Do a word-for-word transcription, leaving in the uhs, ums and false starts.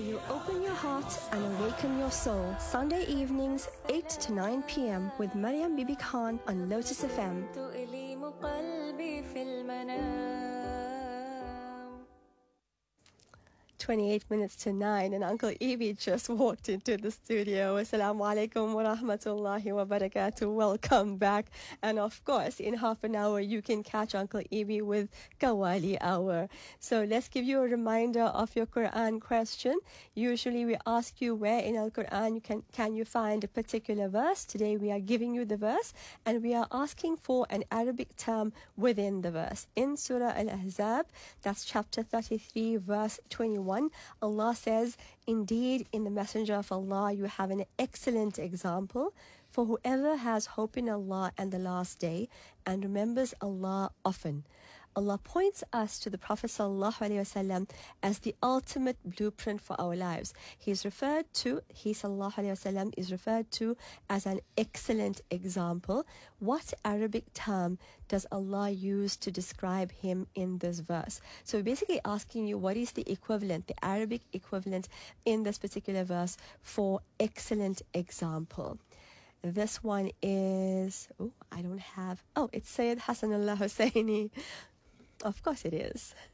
you open your heart and awaken your soul. Sunday evenings, eight to nine p.m. with Mariam Bibi Khan on Lotus F M. twenty-eight minutes to nine, and Uncle Evie just walked into the studio. Assalamu alaikum wa rahmatullahi wa barakatuh. Welcome back. And of course, in half an hour, you can catch Uncle Evie with Qawwali Hour. So let's give you a reminder of your Quran question. Usually we ask you where in Al-Quran you can, can you find a particular verse. Today we are giving you the verse, and we are asking for an Arabic term within the verse. In Surah Al-Ahzab, that's chapter thirty-three, verse twenty-one, Allah says, "Indeed, in the Messenger of Allah you have an excellent example for whoever has hope in Allah and the last day and remembers Allah often." Allah points us to the Prophet ﷺ as the ultimate blueprint for our lives. He is referred to, he ﷺ is referred to as an excellent example. What Arabic term does Allah use to describe him in this verse? So we're basically asking you, what is the equivalent, the Arabic equivalent in this particular verse for excellent example? This one is, oh, I don't have, oh, it's Sayyid Hassanullah Husseini. Of course it is.